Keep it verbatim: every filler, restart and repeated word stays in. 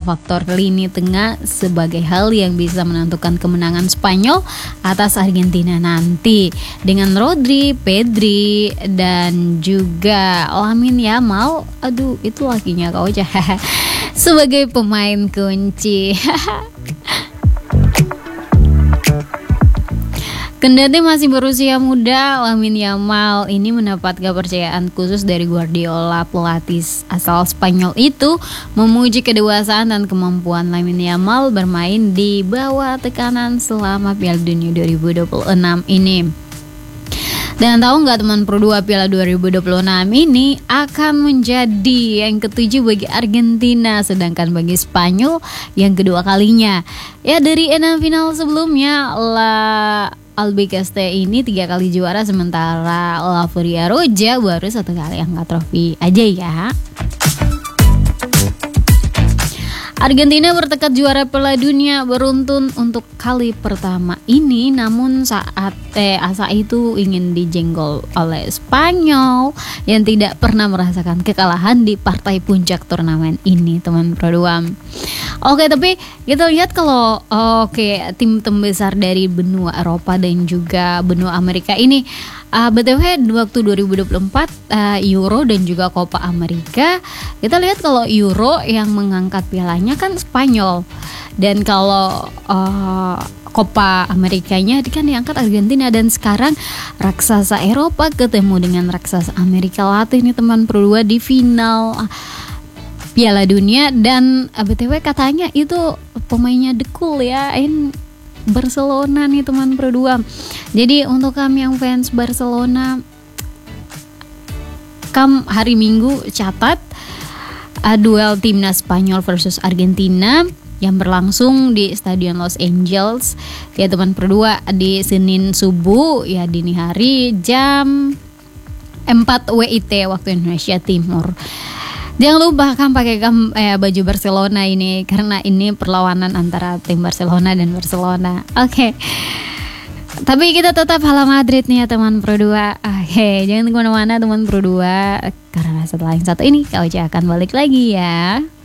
faktor lini tengah sebagai hal yang bisa menentukan kemenangan Spanyol atas Argentina nanti. Dengan Rodri, Pedri, dan juga Lamine Yamal, aduh itu lakinya Kak Ocha, sebagai pemain kunci. Kendati masih berusia muda, Lamine Yamal ini mendapat kepercayaan khusus dari Guardiola. Pelatih asal Spanyol itu memuji kedewasaan dan kemampuan Lamine Yamal bermain di bawah tekanan selama Piala Dunia dua ribu dua puluh enam ini. Dan tahu nggak teman Pro dua, Piala dua ribu dua puluh enam ini akan menjadi yang ketujuh bagi Argentina, sedangkan bagi Spanyol yang kedua kalinya. Ya, dari enam final sebelumnya, La Albiceleste ini tiga kali juara, sementara La Furia Roja baru satu kali angkat trofi aja ya. Argentina bertekad juara Piala Dunia beruntun untuk kali pertama ini, namun saat eh, asa itu ingin dijenggol oleh Spanyol yang tidak pernah merasakan kekalahan di partai puncak turnamen ini, teman Pro dua. Oke, tapi kita lihat kalau oke tim terbesar dari benua Eropa dan juga benua Amerika ini, Uh, B T W waktu dua ribu dua puluh empat uh, Euro dan juga Copa America, kita lihat kalau Euro yang mengangkat pialanya kan Spanyol, dan kalau uh, Copa Amerikanya kan diangkat Argentina. Dan sekarang raksasa Eropa ketemu dengan raksasa Amerika Latin nih teman Pro dua di final uh, Piala Dunia. Dan uh, B T W katanya itu pemainnya The Cool ya, in Barcelona nih teman Pro dua. Jadi untuk kami yang fans Barcelona, kam hari Minggu catat uh, duel timnas Spanyol versus Argentina yang berlangsung di Stadion Los Angeles ya teman Pro dua di Senin subuh ya, dini hari jam empat W I T waktu Indonesia Timur. Jangan lupa kan pakai kam, eh, baju Barcelona ini, karena ini perlawanan antara tim Barcelona dan Barcelona. Oke. Okay. Tapi kita tetap Hala Madrid nih ya teman Pro dua. Oke, okay, jangan kemana-mana teman Pro dua, karena setelah yang satu ini Kak Ocha akan balik lagi ya.